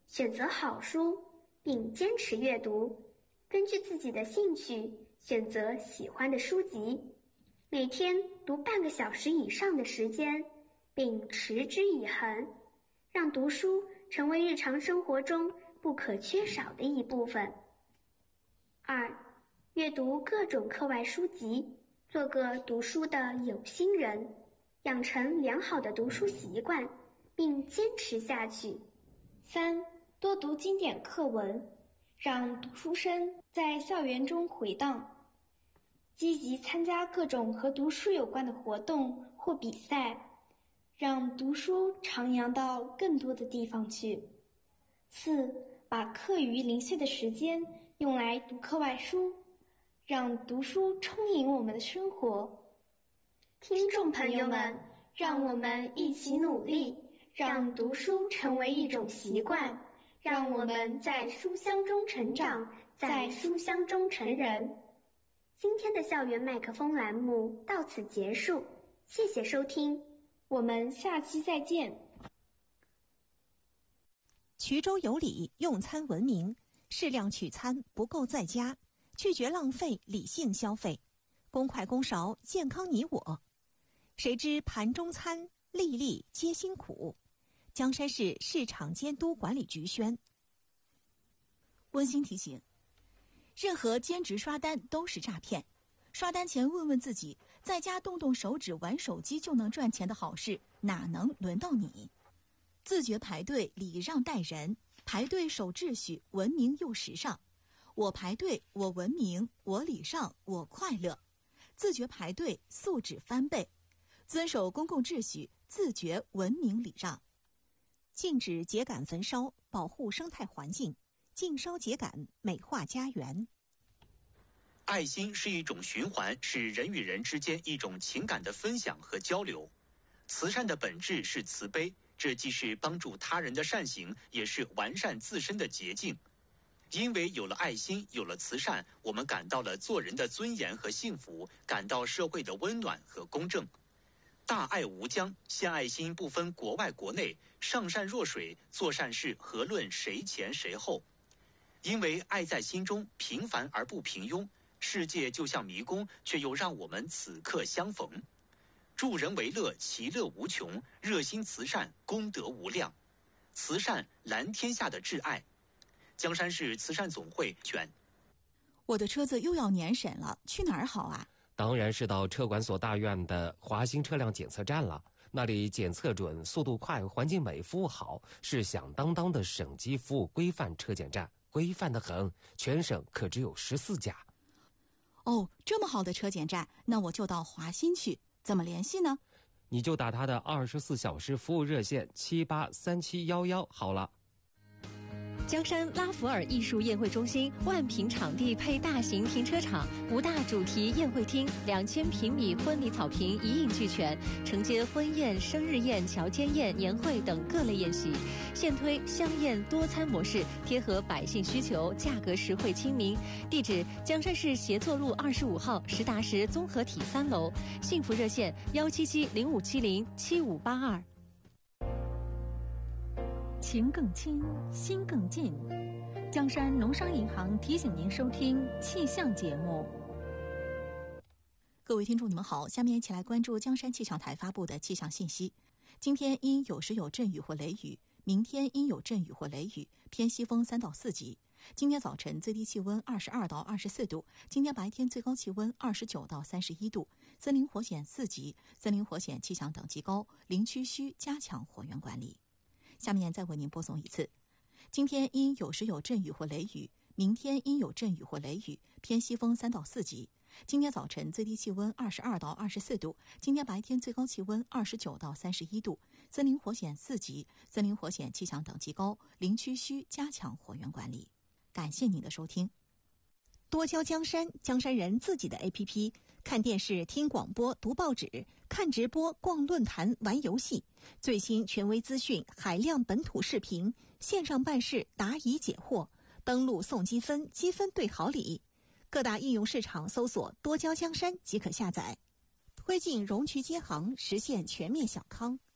选择好书，并坚持阅读，根据自己的兴趣选择喜欢的书籍，每天读半个小时以上的时间，并持之以恒，让读书成为日常生活中不可缺少的一部分。2. 阅读各种课外书籍，做个读书的有心人，养成良好的读书习惯，并坚持下去。3. 多读经典课文，让读书声在校园中回荡，积极参加各种和读书有关的活动或比赛，让读书徜徉到更多的地方去。4. 把课余零碎的时间用来读课外书，让读书充盈我们的生活。听众朋友们，让我们一起努力，让读书成为一种习惯，让我们在书香中成长，在书香中成人。今天的校园麦克风栏目到此结束，谢谢收听，我们下期再见。 衢州有礼，用餐文明，适量取餐，不够在家，拒绝浪费，理性消费，公筷公勺，健康你我。谁知盘中餐，粒粒皆辛苦。江山市市场监督管理局宣。温馨提醒：任何兼职刷单都是诈骗，刷单前问问自己，在家动动手指玩手机就能赚钱的好事，哪能轮到你？自觉排队，礼让待人，排队守秩序，文明又时尚。我排队，我文明，我礼让，我快乐。自觉排队，素质翻倍，遵守公共秩序，自觉文明礼让。禁止秸秆焚烧，保护生态环境，禁烧秸秆，美化家园。 爱心是一种循环，是人与人之间一种情感的分享和交流。慈善的本质是慈悲，这既是帮助他人的善行，也是完善自身的捷径。因为有了爱心，有了慈善，我们感到了做人的尊严和幸福，感到社会的温暖和公正。大爱无疆，献爱心不分国外国内，上善若水，做善事何论谁前谁后。因为爱在心中，平凡而不平庸，世界就像迷宫，却又让我们此刻相逢。助人为乐，其乐无穷，热心慈善，功德无量。慈善蓝天下的挚爱。江山市慈善总会选。 我的车子又要年审了，去哪儿好啊？ 当然是到车管所大院的华新车辆检测站了，那里检测准，速度快，环境美，服务好，是响当当的省级服务规范车检站，规范得很，全省可只有14家。 哦，这么好的车检站，那我就到华新去，怎么联系呢？ 你就打他的24小时服务热线783711好了。 江山拉弗尔艺术宴会中心万平场地配大型停车场，5大主题宴会厅，2000平米婚礼草坪一应俱全，承接婚宴、生日宴、乔间宴、年会等各类宴席。现推香宴多餐模式，贴合百姓需求，价格实惠亲民。地址：江山市协作路25号实达实综合体3楼。幸福热线17705707582。 情更亲，心更近。江山农商银行提醒您收听气象节目。 各位听众，你们好，下面一起来关注江山气象台发布的气象信息。今天因有时有阵雨或雷雨，明天因有阵雨或雷雨，偏西风3到4级。今天早晨最低气温22到24度，今天白天最高气温29到31度，森林火险4级，森林火险气象等级高，林区需加强火源管理。下面再为您播送一次。今天因有时有阵雨或雷雨，明天因有阵雨或雷雨，偏西风3到4级。今天早晨最低气温22到24度，今天白天最高气温29到31度，森林火险4级，森林火险气象等级高，林区需加强火源管理。感谢您的收听。 多交江山，江山人自己的 APP， 看电视、听广播、读报纸，看直播、逛论坛、玩游戏，最新权威资讯，海量本土视频，线上办事，答疑解惑，登录送积分，积分兑好礼。各大应用市场搜索多交江山即可下载，推进容渠接行，实现全面小康。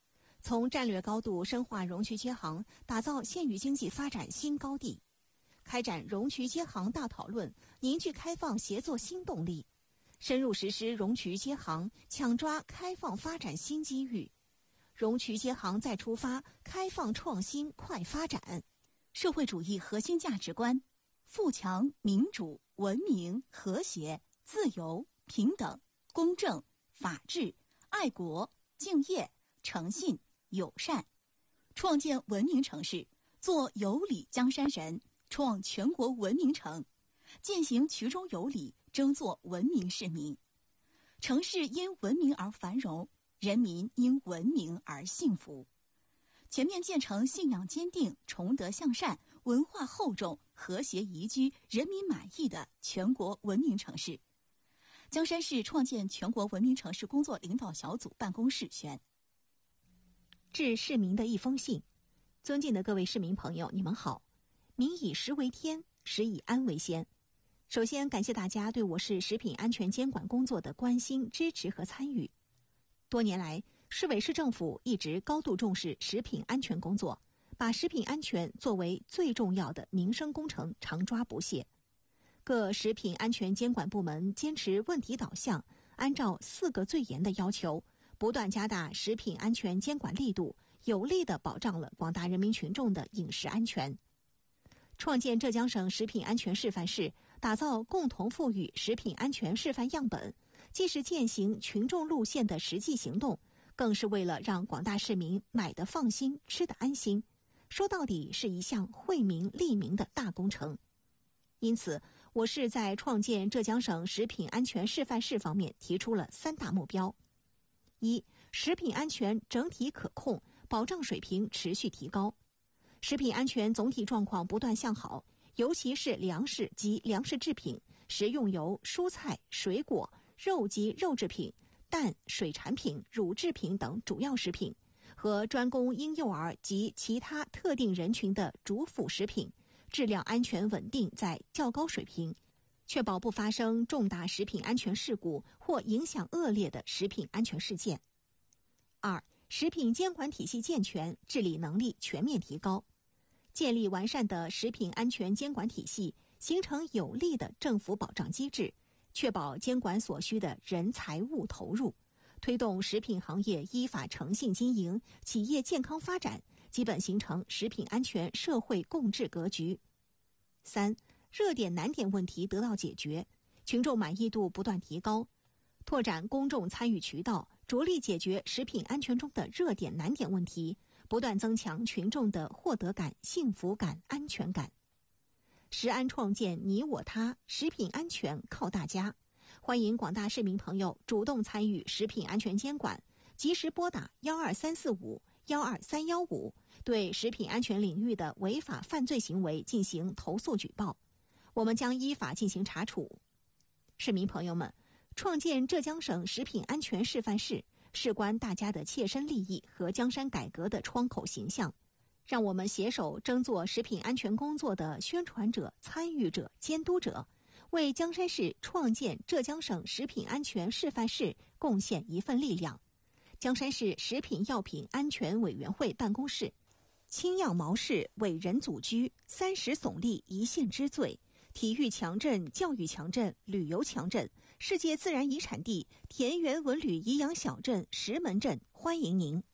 从战略高度深化蓉渠接航，打造县域经济发展新高地，开展蓉渠接航大讨论，凝聚开放协作新动力，深入实施蓉渠接航，抢抓开放发展新机遇。蓉渠接航再出发，开放创新快发展。 社会主义核心价值观：富强、民主、文明、和谐、自由、平等、公正、法治、爱国、敬业、诚信、友善。创建文明城市，做有礼江山人，创全国文明城，践行衢中有礼，争做文明市民。城市因文明而繁荣，人民因文明而幸福。全面建成信仰坚定、崇德向善、文化厚重、和谐宜居、人民满意的全国文明城市。江山市创建全国文明城市工作领导小组办公室宣： 致市民的一封信。尊敬的各位市民朋友，你们好。民以食为天，食以安为先。首先感谢大家对我市食品安全监管工作的关心、支持和参与。多年来，市委市政府一直高度重视食品安全工作，把食品安全作为最重要的民生工程，常抓不懈。各食品安全监管部门坚持问题导向，按照4个最严的要求，不断加大食品安全监管力度，有力地保障了广大人民群众的饮食安全。创建浙江省食品安全示范市，打造共同富裕食品安全示范样本，既是践行群众路线的实际行动，更是为了让广大市民买得放心、吃得安心。说到底是一项惠民利民的大工程。因此，我市在创建浙江省食品安全示范市方面提出了3大目标：一、食品安全整体可控，保障水平持续提高。食品安全总体状况不断向好，尤其是粮食及粮食制品、食用油、蔬菜、水果、肉及肉制品、蛋、水产品、乳制品等主要食品和专供婴幼儿及其他特定人群的主辅食品，质量安全稳定在较高水平，确保不发生重大食品安全事故或影响恶劣的食品安全事件。2、食品监管体系健全，治理能力全面提高。建立完善的食品安全监管体系，形成有力的政府保障机制，确保监管所需的人财物投入，推动食品行业依法诚信经营，企业健康发展，基本形成食品安全社会共治格局。3、热点难点问题得到解决，群众满意度不断提高，拓展公众参与渠道，着力解决食品安全中的热点难点问题，不断增强群众的获得感、幸福感、安全感。食安创建你我他，食品安全靠大家。欢迎广大市民朋友主动参与食品安全监管，及时拨打12345、12315，对食品安全领域的违法犯罪行为进行投诉举报，我们将依法进行查处。市民朋友们，创建浙江省食品安全示范市，事关大家的切身利益和江山改革的窗口形象。让我们携手争做食品安全工作的宣传者、参与者、监督者，为江山市创建浙江省食品安全示范市贡献一份力量。江山市食品药品安全委员会办公室：青药毛氏伟人祖居，30耸立一县之最，体育强镇、教育强镇、旅游强镇，世界自然遗产地田园文旅颐养小镇石门镇，欢迎您。